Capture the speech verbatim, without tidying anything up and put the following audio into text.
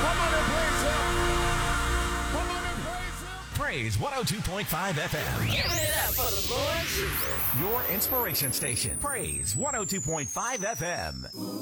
Come on and praise him. Come on and praise him. Praise one oh two point five F M. Giving it up for the Lord Jesus. Your inspiration station. Praise one oh two point five F M.